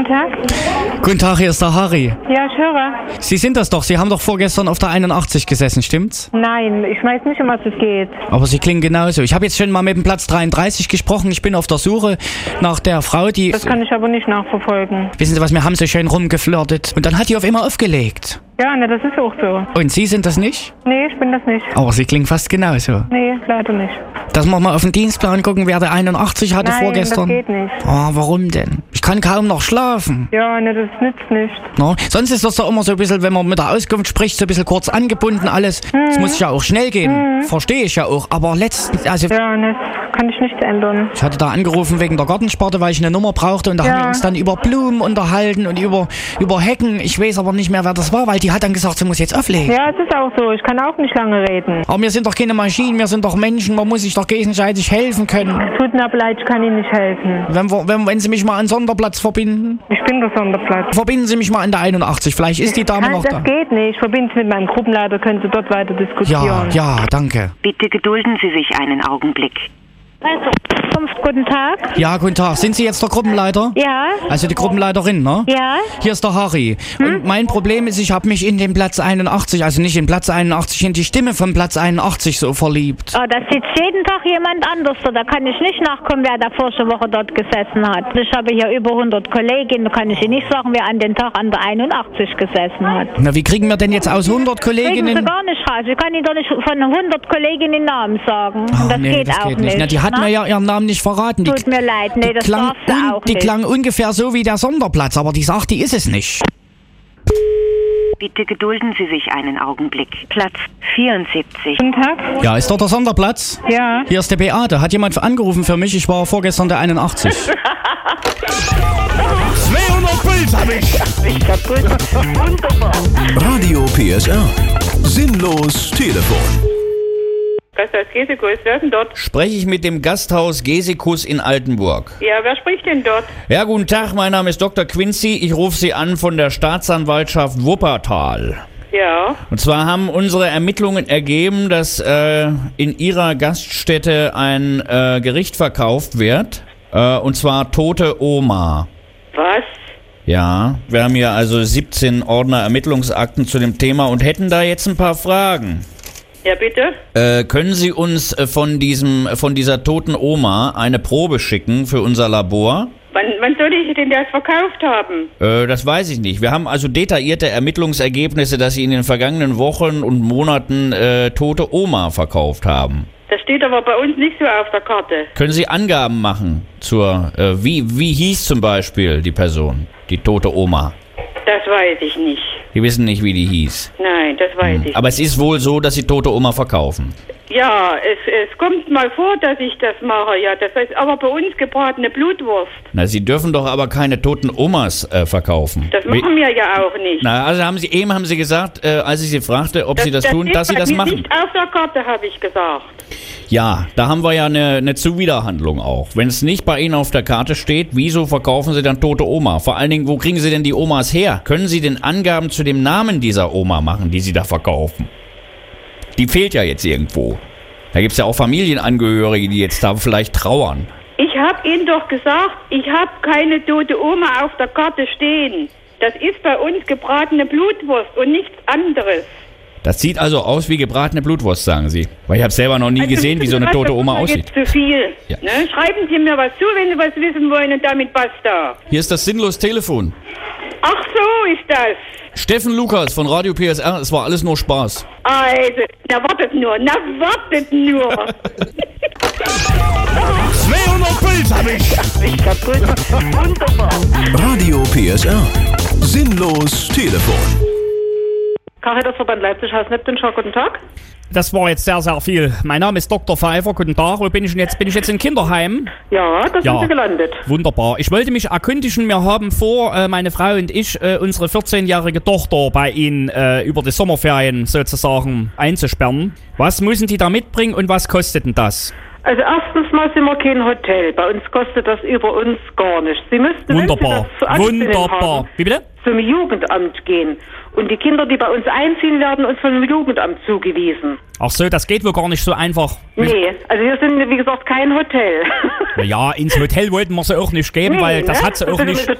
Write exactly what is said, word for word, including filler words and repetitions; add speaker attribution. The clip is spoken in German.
Speaker 1: Guten Tag.
Speaker 2: Guten Tag, hier ist der Harry.
Speaker 1: Ja, ich höre.
Speaker 2: Sie sind das doch. Sie haben doch vorgestern auf der einundachtzig gesessen, stimmt's?
Speaker 1: Nein, ich weiß nicht, um was es geht.
Speaker 2: Aber Sie klingen genauso. Ich habe jetzt schon mal mit dem Platz dreiunddreißig gesprochen. Ich bin auf der Suche nach der Frau, die...
Speaker 1: Das kann ich aber nicht nachverfolgen.
Speaker 2: Wissen Sie was, wir haben so schön rumgeflirtet. Und dann hat die auf immer aufgelegt.
Speaker 1: Ja, ne, das ist auch so.
Speaker 2: Und Sie sind das nicht?
Speaker 1: Nee, ich bin das nicht.
Speaker 2: Aber Sie klingen fast genauso.
Speaker 1: Nee, leider nicht.
Speaker 2: Dass wir mal auf den Dienstplan gucken, wer der einundachtzig hatte
Speaker 1: Nein,
Speaker 2: vorgestern.
Speaker 1: das geht nicht.
Speaker 2: Oh, warum denn? Ich kann kaum noch schlafen.
Speaker 1: Ja, ne, das nützt nicht.
Speaker 2: No? Sonst ist das doch immer so ein bisschen, wenn man mit der Auskunft spricht, so ein bisschen kurz angebunden alles. Es
Speaker 1: Mhm.
Speaker 2: muss ja auch schnell gehen.
Speaker 1: Mhm.
Speaker 2: Verstehe ich ja auch. Aber letztens, also
Speaker 1: Ja, ne, kann ich nicht ändern.
Speaker 2: ich hatte da angerufen wegen der Gartensparte, weil ich eine Nummer brauchte. Und da
Speaker 1: Ja.
Speaker 2: haben wir uns dann über Blumen unterhalten und über, über Hecken. Ich weiß aber nicht mehr, wer das war, weil die hat dann gesagt, sie muss jetzt auflegen.
Speaker 1: Ja, es ist auch so. Ich kann auch nicht lange reden.
Speaker 2: Aber wir sind doch keine Maschinen, wir sind doch Menschen. Man muss sich doch gegenseitig helfen können.
Speaker 1: Tut mir aber leid, ich kann Ihnen nicht helfen.
Speaker 2: Wenn, wir, wenn, wenn Sie mich mal an Sonderplatz verbinden,
Speaker 1: Ich bin der Sonderplatz.
Speaker 2: verbinden Sie mich mal an der einundachtzig. Vielleicht ist die Dame
Speaker 1: Nein,
Speaker 2: noch
Speaker 1: das
Speaker 2: da.
Speaker 1: geht nicht. Ich verbinde Sie mit meinem Gruppenleiter, können Sie dort weiter diskutieren.
Speaker 2: Ja, ja, danke.
Speaker 3: Bitte gedulden Sie sich einen Augenblick.
Speaker 1: Also, guten Tag.
Speaker 2: Ja, guten Tag. Sind Sie jetzt der Gruppenleiter?
Speaker 1: Ja.
Speaker 2: Also die Gruppenleiterin, ne?
Speaker 1: Ja.
Speaker 2: Hier ist der Harry.
Speaker 1: Hm?
Speaker 2: Und mein Problem ist, ich habe mich in den Platz einundachtzig, also nicht in Platz einundachtzig, in die Stimme von Platz einundachtzig so verliebt.
Speaker 4: Oh, da sitzt jeden Tag jemand anders da. Da kann ich nicht nachkommen, wer da vorige Woche dort gesessen hat. Ich habe hier über hundert Kolleginnen, da kann ich Ihnen nicht sagen, wer an den Tag an der einundachtzig gesessen hat.
Speaker 2: Na, wie kriegen wir denn jetzt aus hundert
Speaker 4: Kriegen Sie
Speaker 2: Kolleginnen...
Speaker 4: gar nicht raus. Ich kann Ihnen doch nicht von hundert Kolleginnen Namen sagen.
Speaker 2: Oh,
Speaker 4: Und das
Speaker 2: nee,
Speaker 4: geht
Speaker 2: das
Speaker 4: auch
Speaker 2: geht
Speaker 4: nicht.
Speaker 2: nicht. Na, die hat
Speaker 4: ne?
Speaker 2: mir ja ihren Namen nicht verraten. Die,
Speaker 4: Tut mir leid, nee,
Speaker 2: die
Speaker 4: das
Speaker 2: klang,
Speaker 4: darf sie
Speaker 2: un,
Speaker 4: auch
Speaker 2: die
Speaker 4: nicht.
Speaker 2: klang ungefähr so wie der Sonderplatz, aber die sagt, die ist es nicht.
Speaker 3: Bitte gedulden Sie sich einen Augenblick. Platz vierundsiebzig.
Speaker 1: Guten Tag.
Speaker 2: Ja, ist doch der Sonderplatz?
Speaker 1: Ja.
Speaker 2: Hier ist der Beate. Hat jemand angerufen für mich? Ich war vorgestern der einundachtzig.
Speaker 5: zweihundert Puls hab ich.
Speaker 3: Ich kaputt. Wunderbar.
Speaker 5: Radio P S R. Sinnlos Telefon.
Speaker 6: Gasthaus Gesekus, wer ist denn dort?
Speaker 7: Spreche ich mit dem Gasthaus Gesekus in Altenburg.
Speaker 6: Ja, wer spricht denn dort?
Speaker 7: Ja, guten Tag, mein Name ist Doktor Quincy. Ich rufe Sie an von der Staatsanwaltschaft Wuppertal.
Speaker 6: Ja.
Speaker 7: Und zwar haben unsere Ermittlungen ergeben, dass äh, in Ihrer Gaststätte ein äh, Gericht verkauft wird. Äh, und zwar tote Oma.
Speaker 6: Was?
Speaker 7: Ja, wir haben hier also siebzehn Ordner Ermittlungsakten zu dem Thema und hätten da jetzt ein paar Fragen.
Speaker 6: Ja, bitte?
Speaker 7: Äh, können Sie uns äh, von diesem, von dieser toten Oma eine Probe schicken für unser Labor?
Speaker 6: Wann, wann soll ich denn das verkauft haben?
Speaker 7: Äh, das weiß ich nicht. Wir haben also detaillierte Ermittlungsergebnisse, dass Sie in den vergangenen Wochen und Monaten äh, tote Oma verkauft haben.
Speaker 6: Das steht aber bei uns nicht so auf der Karte.
Speaker 7: Können Sie Angaben machen zur, äh, wie, wie hieß zum Beispiel die Person, die tote Oma?
Speaker 6: Das weiß ich nicht.
Speaker 7: Sie wissen nicht, wie die hieß.
Speaker 6: Nein, das weiß ich.
Speaker 7: Aber es ist wohl so, dass Sie tote Oma verkaufen.
Speaker 6: Ja, es, es kommt mal vor, dass ich das mache. Ja, das heißt aber bei uns gebratene Blutwurst.
Speaker 7: Na, Sie dürfen doch aber keine toten Omas äh, verkaufen.
Speaker 6: Das machen wir ja auch nicht.
Speaker 7: Na, also haben Sie eben haben Sie gesagt, äh, als ich Sie fragte, ob Sie das, tun,
Speaker 6: steht
Speaker 7: dass Sie
Speaker 6: bei
Speaker 7: das
Speaker 6: mir
Speaker 7: machen.
Speaker 6: Nicht auf der Karte, habe ich gesagt.
Speaker 7: Ja, da haben wir ja eine, eine Zuwiderhandlung auch. Wenn es nicht bei Ihnen auf der Karte steht, wieso verkaufen Sie dann tote Oma? Vor allen Dingen, wo kriegen Sie denn die Omas her? Können Sie denn Angaben zu dem Namen dieser Oma machen, die Sie da verkaufen? Die fehlt ja jetzt irgendwo. Da gibt es ja auch Familienangehörige, die jetzt da vielleicht trauern.
Speaker 6: Ich habe Ihnen doch gesagt, ich habe keine tote Oma auf der Karte stehen. Das ist bei uns gebratene Blutwurst und nichts anderes.
Speaker 7: Das sieht also aus wie gebratene Blutwurst, sagen Sie. Weil ich habe selber noch nie
Speaker 6: Also,
Speaker 7: gesehen, wie so eine
Speaker 6: was,
Speaker 7: tote
Speaker 6: das
Speaker 7: Oma
Speaker 6: ist
Speaker 7: aussieht.
Speaker 6: jetzt zu viel.
Speaker 7: Ja.
Speaker 6: Ne? Schreiben Sie mir was zu, wenn Sie was wissen wollen und damit basta.
Speaker 7: Hier ist das sinnlos Telefon.
Speaker 6: Ach so ist das.
Speaker 7: Steffen Lukas von Radio P S R, es war alles nur Spaß.
Speaker 6: Also, na wartet nur, na wartet nur.
Speaker 5: zweihundert Puls hab ich.
Speaker 3: Ich kaputt. Wunderbar.
Speaker 5: Radio P S R. Sinnlos Telefon.
Speaker 6: Caritasverband Leipzig, heißt Neptunschau, guten Tag.
Speaker 2: Das war jetzt sehr, sehr viel. Mein Name ist Doktor Pfeiffer. Guten Tag. Wo bin ich denn jetzt? Bin ich jetzt im Kinderheim?
Speaker 6: Ja, da
Speaker 2: Ja.
Speaker 6: sind Sie gelandet.
Speaker 2: Wunderbar. Ich wollte mich erkundigen, wir haben vor, äh, meine Frau und ich, äh, unsere vierzehnjährige Tochter bei Ihnen äh, über die Sommerferien sozusagen einzusperren. Was müssen die da mitbringen und was kostet denn das?
Speaker 6: Also erstens mal sind wir kein Hotel. Bei uns kostet das über uns gar nichts. Sie müssten,
Speaker 2: Wunderbar.
Speaker 6: wenn Sie das zu anstellen
Speaker 2: Wunderbar.
Speaker 6: haben,
Speaker 2: Wie bitte?
Speaker 6: zum Jugendamt gehen. Und die Kinder, die bei uns einziehen, werden uns vom Jugendamt zugewiesen.
Speaker 2: Ach so, das geht wohl gar nicht so einfach.
Speaker 6: Nee, also wir sind, wie gesagt, kein Hotel.
Speaker 2: Ja, ins Hotel wollten wir sie auch nicht geben,
Speaker 6: Nee,
Speaker 2: weil das
Speaker 6: ne?
Speaker 2: hat sie auch
Speaker 6: Das ist
Speaker 2: nicht...